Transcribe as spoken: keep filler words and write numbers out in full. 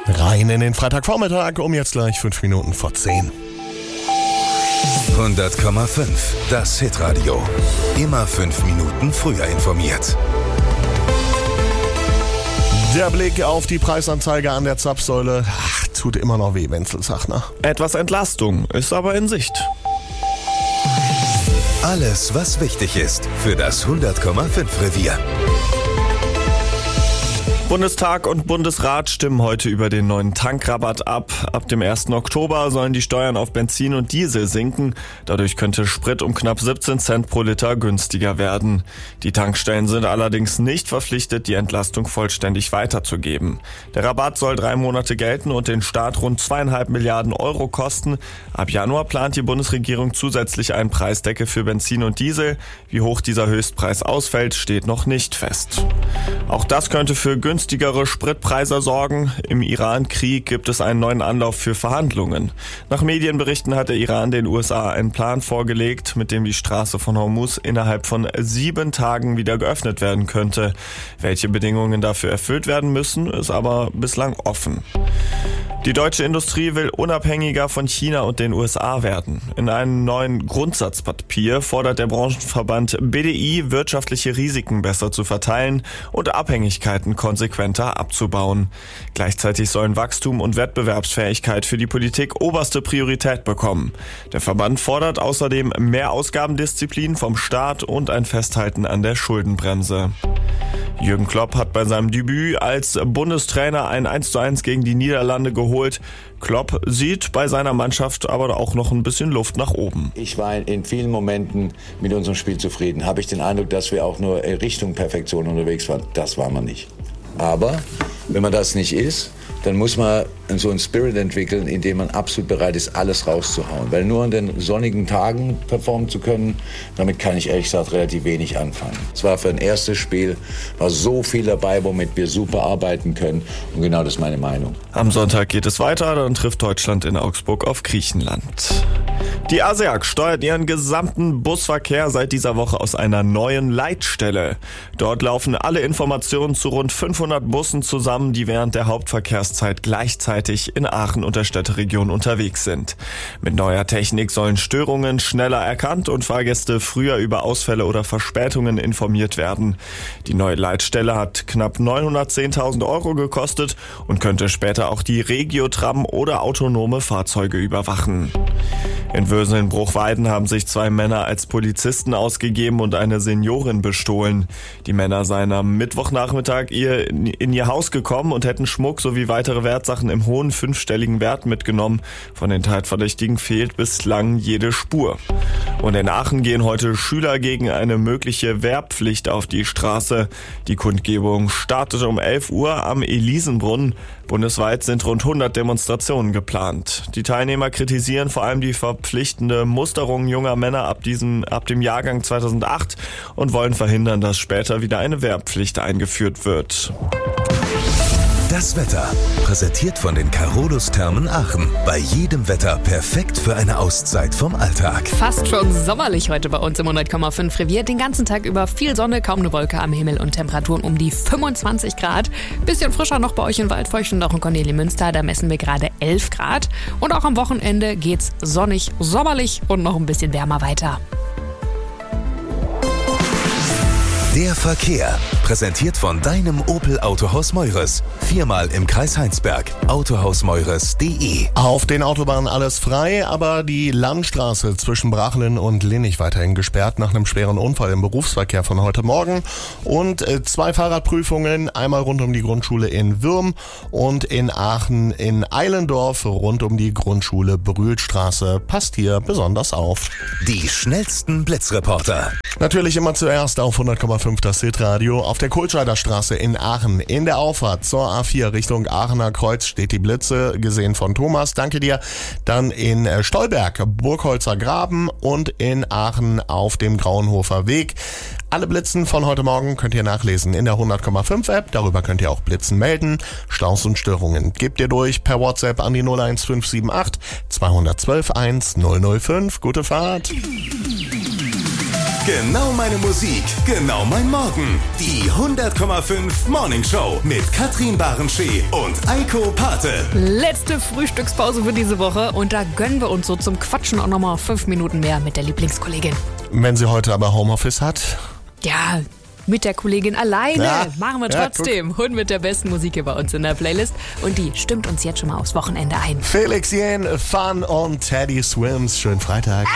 Rein in den Freitagvormittag um jetzt gleich fünf Minuten vor zehn. hundert Komma fünf, das Hitradio. Immer fünf Minuten früher informiert. Der Blick auf die Preisanzeige an der Zapfsäule. Ach, tut immer noch weh, Wenzel Sachner. Etwas Entlastung ist aber in Sicht. Alles, was wichtig ist für das hundert Komma fünf Revier. Bundestag und Bundesrat stimmen heute über den neuen Tankrabatt ab. Ab dem ersten Oktober sollen die Steuern auf Benzin und Diesel sinken. Dadurch könnte Sprit um knapp siebzehn Cent pro Liter günstiger werden. Die Tankstellen sind allerdings nicht verpflichtet, die Entlastung vollständig weiterzugeben. Der Rabatt soll drei Monate gelten und den Staat rund zweieinhalb Milliarden Euro kosten. Ab Januar plant die Bundesregierung zusätzlich einen Preisdeckel für Benzin und Diesel. Wie hoch dieser Höchstpreis ausfällt, steht noch nicht fest. Auch das könnte für günstigere Spritpreise sorgen. Im Iran-Krieg gibt es einen neuen Anlauf für Verhandlungen. Nach Medienberichten hat der Iran den U S A einen Plan vorgelegt, mit dem die Straße von Hormuz innerhalb von sieben Tagen wieder geöffnet werden könnte. Welche Bedingungen dafür erfüllt werden müssen, ist aber bislang offen. Die deutsche Industrie will unabhängiger von China und den U S A werden. In einem neuen Grundsatzpapier fordert der Branchenverband B D I, wirtschaftliche Risiken besser zu verteilen und Abhängigkeiten konsequenter abzubauen. Gleichzeitig sollen Wachstum und Wettbewerbsfähigkeit für die Politik oberste Priorität bekommen. Der Verband fordert außerdem mehr Ausgabendisziplin vom Staat und ein Festhalten an der Schuldenbremse. Jürgen Klopp hat bei seinem Debüt als Bundestrainer ein eins zu eins gegen die Niederlande geholt. Klopp sieht bei seiner Mannschaft aber auch noch ein bisschen Luft nach oben. Ich war in vielen Momenten mit unserem Spiel zufrieden. Habe ich den Eindruck, dass wir auch nur Richtung Perfektion unterwegs waren? Das waren wir nicht. Aber wenn man das nicht ist, dann muss man so einen Spirit entwickeln, in dem man absolut bereit ist, alles rauszuhauen. Weil nur an den sonnigen Tagen performen zu können, damit kann ich ehrlich gesagt relativ wenig anfangen. Es war für ein erstes Spiel, war so viel dabei, womit wir super arbeiten können. Und genau das ist meine Meinung. Am Sonntag geht es weiter, dann trifft Deutschland in Augsburg auf Griechenland. Die A S E A G steuert ihren gesamten Busverkehr seit dieser Woche aus einer neuen Leitstelle. Dort laufen alle Informationen zu rund fünfhundert Bussen zusammen, die während der Hauptverkehrszeit gleichzeitig in Aachen und der Städteregion unterwegs sind. Mit neuer Technik sollen Störungen schneller erkannt und Fahrgäste früher über Ausfälle oder Verspätungen informiert werden. Die neue Leitstelle hat knapp neunhundertzehntausend Euro gekostet und könnte später auch die Regiotram oder autonome Fahrzeuge überwachen. In Wösel in Bruchweiden haben sich zwei Männer als Polizisten ausgegeben und eine Seniorin bestohlen. Die Männer seien am Mittwochnachmittag ihr in ihr Haus gekommen und hätten Schmuck sowie weitere Wertsachen im hohen fünfstelligen Wert mitgenommen. Von den Tatverdächtigen fehlt bislang jede Spur. Und in Aachen gehen heute Schüler gegen eine mögliche Wehrpflicht auf die Straße. Die Kundgebung startet um elf Uhr am Elisenbrunnen. Bundesweit sind rund hundert Demonstrationen geplant. Die Teilnehmer kritisieren vor allem die verpflichtende Musterung junger Männer ab diesem, ab dem Jahrgang zweitausendacht und wollen verhindern, dass später wieder eine Wehrpflicht eingeführt wird. Das Wetter, präsentiert von den Carolus Thermen Aachen. Bei jedem Wetter perfekt für eine Auszeit vom Alltag. Fast schon sommerlich heute bei uns im hundert Komma fünf Revier. Den ganzen Tag über viel Sonne, kaum eine Wolke am Himmel und Temperaturen um die fünfundzwanzig Grad. Bisschen frischer noch bei euch in Waldfeucht und auch in Cornelimünster. Da messen wir gerade elf Grad. Und auch am Wochenende geht's sonnig, sommerlich und noch ein bisschen wärmer weiter. Der Verkehr, präsentiert von deinem Opel Autohaus Meures. Viermal im Kreis Heinsberg. autohaus meures punkt de. Auf den Autobahnen alles frei, aber die Landstraße zwischen Brachlen und Linnich weiterhin gesperrt nach einem schweren Unfall im Berufsverkehr von heute Morgen. Und äh, zwei Fahrradprüfungen, einmal rund um die Grundschule in Würm und in Aachen in Eilendorf rund um die Grundschule Brühlstraße. Passt hier besonders auf. Die schnellsten Blitzreporter. Natürlich immer zuerst auf hundert Komma fünf das Hitradio. Auf der Kohlscheider Straße in Aachen in der Auffahrt zur A vier Richtung Aachener Kreuz steht die Blitze, gesehen von Thomas. Danke dir. Dann in Stolberg, Burgholzer Graben und in Aachen auf dem Grauenhofer Weg. Alle Blitzen von heute Morgen könnt ihr nachlesen in der hundert Komma fünf App. Darüber könnt ihr auch Blitzen melden. Staus und Störungen gebt ihr durch per WhatsApp an die null eins fünf sieben acht zwei eins zwei eins null null fünf. Gute Fahrt. Genau meine Musik, genau mein Morgen. Die hundert Komma fünf Morning Show mit Katrin Barenschee und Eiko Pate. Letzte Frühstückspause für diese Woche und da gönnen wir uns so zum Quatschen auch nochmal fünf Minuten mehr mit der Lieblingskollegin. Wenn sie heute aber Homeoffice hat. Ja, mit der Kollegin alleine. Ja, Machen wir ja, trotzdem. Und mit der besten Musik hier bei uns in der Playlist. Und die stimmt uns jetzt schon mal aufs Wochenende ein. Felix Jähn, Fun und Teddy Swims. Schönen Freitag.